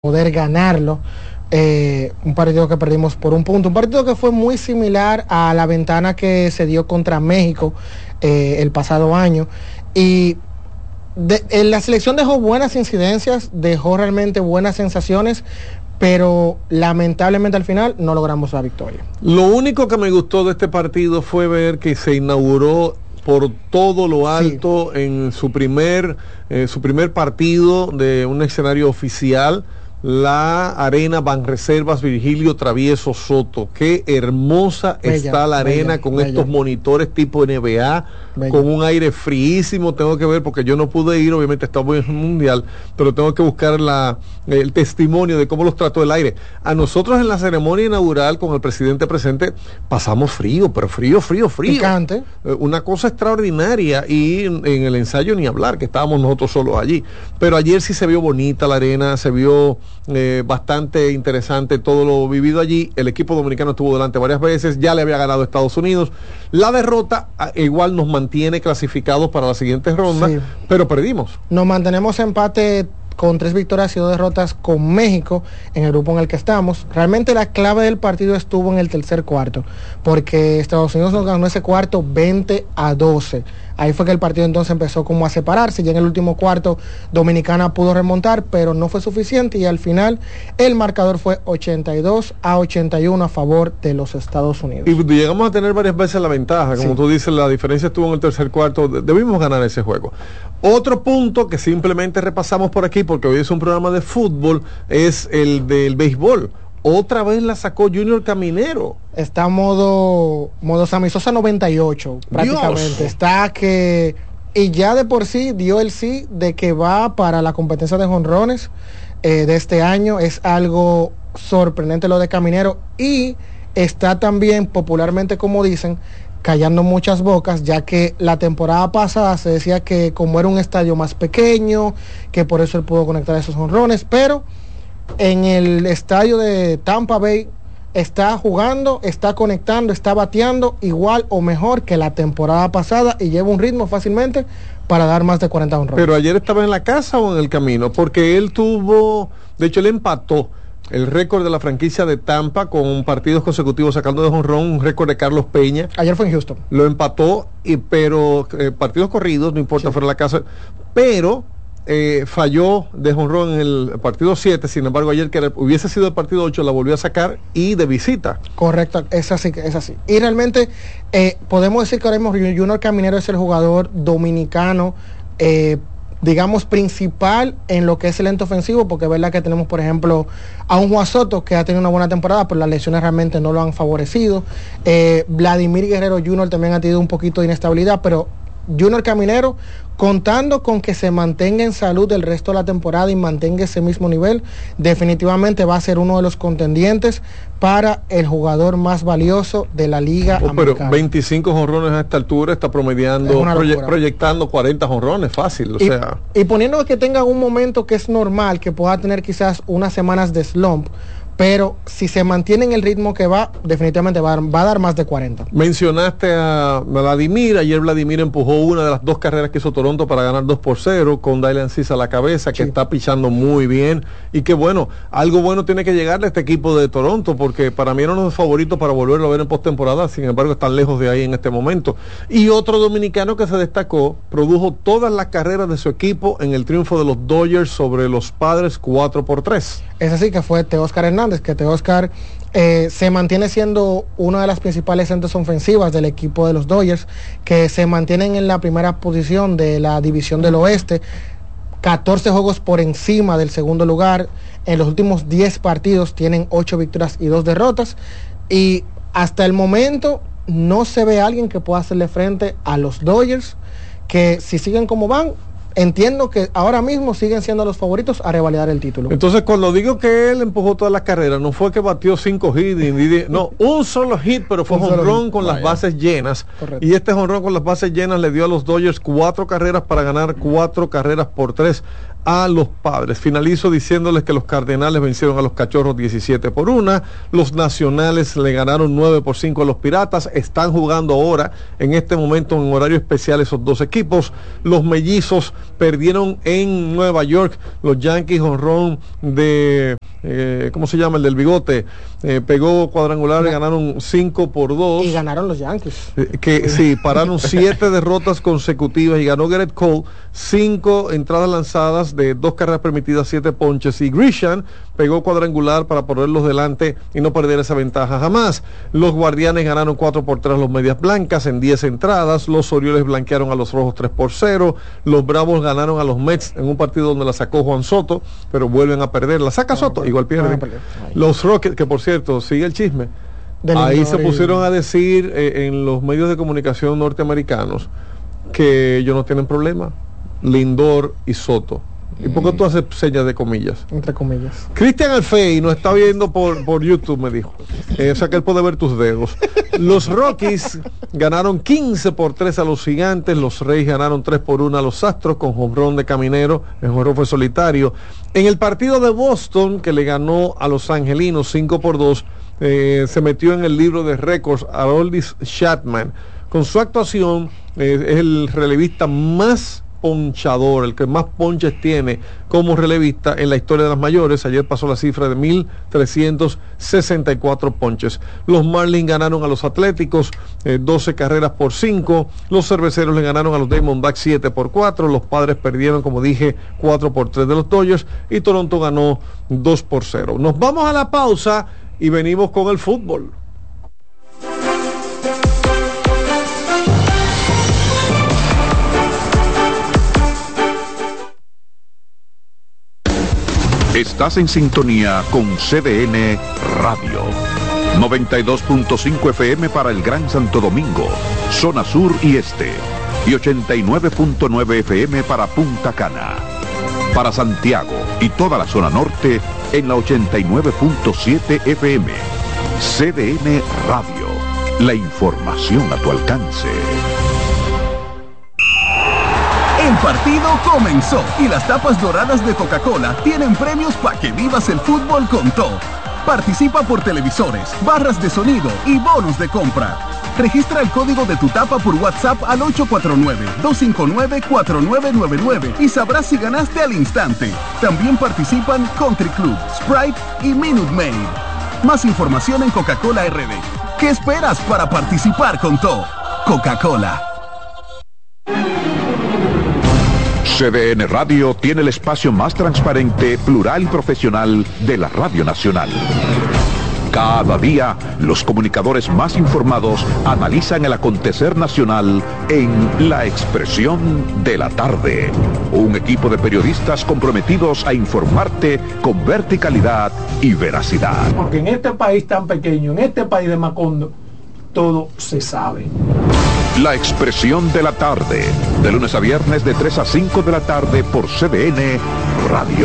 poder ganarlo. Un partido que perdimos por un punto, un partido que fue muy similar a la ventana que se dio contra México el pasado año, y la selección dejó buenas incidencias, dejó realmente buenas sensaciones, pero lamentablemente al final no logramos la victoria. Lo único que me gustó de este partido fue ver que se inauguró por todo lo alto, en su primer partido de un escenario oficial, la arena Banreservas Virgilio Travieso Soto. Qué hermosa está la arena, con estos monitores tipo NBA, con un aire fríísimo. Tengo que ver, porque yo no pude ir, obviamente estamos en el mundial, pero tengo que buscar el testimonio de cómo los trató el aire. A nosotros en la ceremonia inaugural, con el presidente presente, pasamos frío, pero frío. Picante. Una cosa extraordinaria, y en el ensayo ni hablar, que estábamos nosotros solos allí. Pero ayer sí se vio bonita la arena, se vio bastante interesante todo lo vivido allí. El equipo dominicano estuvo delante varias veces, ya le había ganado a Estados Unidos. La derrota igual nos mantiene clasificados para la siguiente ronda, pero perdimos. Nos mantenemos empate con 3 victorias y 2 derrotas con México en el grupo en el que estamos. Realmente la clave del partido estuvo en el tercer cuarto, porque Estados Unidos nos ganó ese cuarto 20-12. Ahí fue que el partido entonces empezó como a separarse. Ya en el último cuarto Dominicana pudo remontar, pero no fue suficiente, y al final el marcador fue 82-81 a favor de los Estados Unidos. Y llegamos a tener varias veces la ventaja, como tú dices, la diferencia estuvo en el tercer cuarto. Debimos ganar ese juego. Otro punto que simplemente repasamos por aquí, porque hoy es un programa de fútbol, es el del béisbol. Otra vez la sacó Junior Caminero. Está modo Sammy Sosa 98 prácticamente. Dios. Está que, y ya de por sí dio el sí de que va para la competencia de jonrones de este año. Es algo sorprendente lo de Caminero, y está también, popularmente como dicen, callando muchas bocas, ya que la temporada pasada se decía que como era un estadio más pequeño, que por eso él pudo conectar esos jonrones, pero en el estadio de Tampa Bay está jugando, está conectando, está bateando igual o mejor que la temporada pasada, y lleva un ritmo fácilmente para dar más de 40 jonrones. Pero ayer estaba en la casa o en el camino, porque él empató el récord de la franquicia de Tampa con partidos consecutivos sacando de jonrón, un récord de Carlos Peña. Ayer fue en Houston. Lo empató, pero partidos corridos, no importa, fuera de la casa, pero falló de jonrón en el partido 7. Sin embargo, ayer, que hubiese sido el partido 8, la volvió a sacar, y de visita. Correcto, es así. Y realmente podemos decir que ahora mismo Junior Caminero es el jugador dominicano digamos principal en lo que es el ente ofensivo, porque es verdad que tenemos, por ejemplo, a un Juan Soto que ha tenido una buena temporada, pero las lesiones realmente no lo han favorecido. Vladimir Guerrero Jr. también ha tenido un poquito de inestabilidad, pero Junior Caminero, contando con que se mantenga en salud el resto de la temporada y mantenga ese mismo nivel, definitivamente va a ser uno de los contendientes para el jugador más valioso de la liga americana. Pero 25 jonrones a esta altura, está promediando, proyectando 40 jonrones fácil, y poniendo que tenga un momento que es normal, que pueda tener quizás unas semanas de slump, pero si se mantiene en el ritmo que va, definitivamente va a dar más de 40. Mencionaste a Vladimir. Ayer Vladimir empujó una de las 2 carreras que hizo Toronto para ganar 2-0, con Dylan Cease a la cabeza, que está pichando muy bien, y que bueno, algo bueno tiene que llegarle a este equipo de Toronto, porque para mí era uno de los favoritos para volverlo a ver en postemporada. Sin embargo, están lejos de ahí en este momento. Y otro dominicano que se destacó, produjo todas las carreras de su equipo en el triunfo de los Dodgers sobre los Padres 4-3. Es así, que fue Teóscar Hernández, que Teóscar se mantiene siendo una de las principales entes ofensivas del equipo de los Dodgers, que se mantienen en la primera posición de la división del oeste, 14 juegos por encima del segundo lugar. En los últimos 10 partidos tienen 8 victorias y 2 derrotas, y hasta el momento no se ve a alguien que pueda hacerle frente a los Dodgers, que si siguen como van, entiendo que ahora mismo siguen siendo los favoritos a revalidar el título. Entonces, cuando digo que él empujó todas las carreras, no fue que batió 5 hits, no, un solo hit, pero fue jonrón con las bases llenas. Correcto. Y este jonrón con las bases llenas le dio a los Dodgers 4 carreras para ganar 4 carreras por 3 a los Padres. Finalizo diciéndoles que los Cardenales vencieron a los Cachorros 17-1, los Nacionales le ganaron 9-5 a los Piratas, están jugando ahora en este momento en horario especial esos dos equipos. Los Mellizos perdieron en Nueva York, los Yankees jonrón de ¿cómo se llama? El del bigote, pegó cuadrangular, ganaron 5-2 y ganaron los Yankees, que sí, pararon 7 derrotas consecutivas y ganó Garrett Cole, 5 entradas lanzadas de 2 carreras permitidas, 7 ponches, y Grisham pegó cuadrangular para ponerlos delante y no perder esa ventaja jamás. Los Guardianes ganaron 4-3 a los Medias Blancas en 10 entradas, los Orioles blanquearon a los Rojos 3-0, los Bravos ganaron a los Mets en un partido donde la sacó Juan Soto, pero vuelven a perder, la saca Soto, igual pierden. Los Rockets, que por cierto, sigue el chisme, ahí se pusieron a decir en los medios de comunicación norteamerinos que ellos no tienen problema, Lindor y Soto. ¿Y por qué tú haces señas de comillas? Entre comillas. Cristian Alfei nos está viendo por YouTube, me dijo. O sea que él puede ver tus dedos. Los Rockies ganaron 15-3 a los Gigantes. Los Reyes ganaron 3-1 a los Astros con jonrón de Caminero. El jonrón fue solitario. En el partido de Boston, que le ganó a los Angelinos 5-2, se metió en el libro de récords a Aroldis Chapman. Con su actuación, es el relevista más ponchador, el que más ponches tiene como relevista en la historia de las mayores. Ayer pasó la cifra de 1,364 ponches. Los Marlins ganaron a los Atléticos 12 carreras por 5. Los Cerveceros le ganaron a los Diamondbacks 7-4. Los Padres perdieron, como dije, 4-3 de los Dodgers, y Toronto ganó 2-0. Nos vamos a la pausa y venimos con el fútbol. Estás en sintonía con CDN Radio. 92.5 FM para el Gran Santo Domingo, zona sur y este. Y 89.9 FM para Punta Cana. Para Santiago y toda la zona norte en la 89.7 FM. CDN Radio. La información a tu alcance. El partido comenzó y las tapas doradas de Coca-Cola tienen premios para que vivas el fútbol con todo. Participa por televisores, barras de sonido y bonos de compra. Registra el código de tu tapa por WhatsApp al 849-259-4999 y sabrás si ganaste al instante. También participan Country Club, Sprite y Minute Maid. Más información en Coca-Cola RD. ¿Qué esperas para participar con todo? Coca-Cola. CDN Radio tiene el espacio más transparente, plural y profesional de la Radio Nacional. Cada día, los comunicadores más informados analizan el acontecer nacional en La Expresión de la Tarde. Un equipo de periodistas comprometidos a informarte con verticalidad y veracidad. Porque en este país tan pequeño, en este país de Macondo, todo se sabe. La Expresión de la Tarde, de lunes a viernes de 3 a 5 de la tarde por CDN Radio.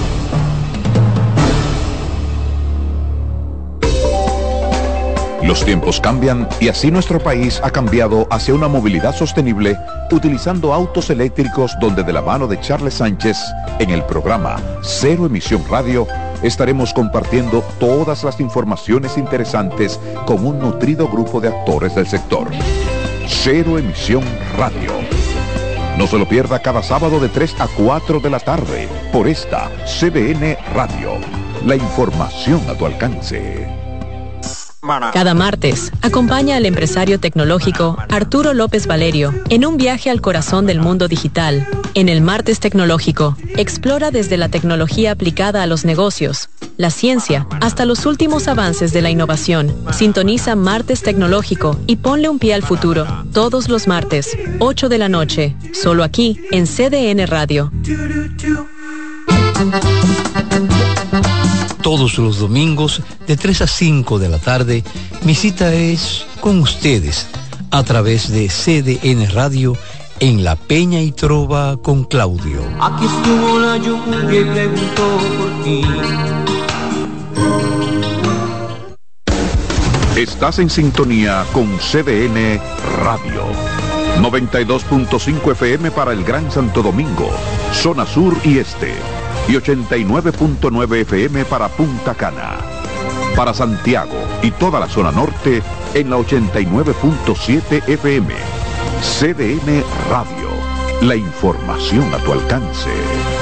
Los tiempos cambian y así nuestro país ha cambiado hacia una movilidad sostenible utilizando autos eléctricos, donde de la mano de Charles Sánchez en el programa Cero Emisión Radio estaremos compartiendo todas las informaciones interesantes con un nutrido grupo de actores del sector. Cero Emisión Radio. No se lo pierda cada sábado de 3 a 4 de la tarde por esta CDN Radio. La información a tu alcance. Cada martes, acompaña al empresario tecnológico Arturo López Valerio en un viaje al corazón del mundo digital. En el Martes Tecnológico, explora desde la tecnología aplicada a los negocios, la ciencia, hasta los últimos avances de la innovación. Sintoniza Martes Tecnológico y ponle un pie al futuro. Todos los martes, 8 de la noche, solo aquí en CDN Radio. Todos los domingos de 3 a 5 de la tarde, mi cita es con ustedes a través de CDN Radio en La Peña y Trova con Claudio. Aquí estuvo la lluvia y preguntó por ti. Estás en sintonía con CDN Radio. 92.5 FM para el Gran Santo Domingo, zona sur y este, y 89.9 FM para Punta Cana. Para Santiago y toda la zona norte en la 89.7 FM. CDN Radio, la información a tu alcance.